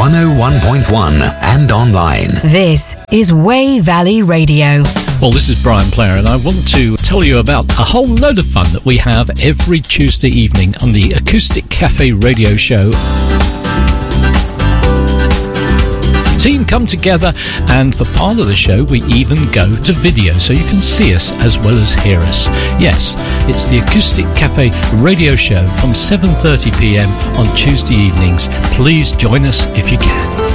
101.1 and online. This is Way Valley Radio. Well, this is Brian Player, and I want to tell you about a whole load of fun that we have every Tuesday evening on the Acoustic Cafe radio show. Team come together, and for part of the show we even go to video so you can see us as well as hear us. Yes, it's the Acoustic Cafe radio show from 7:30 p.m. on Tuesday evenings. Please join us if you can.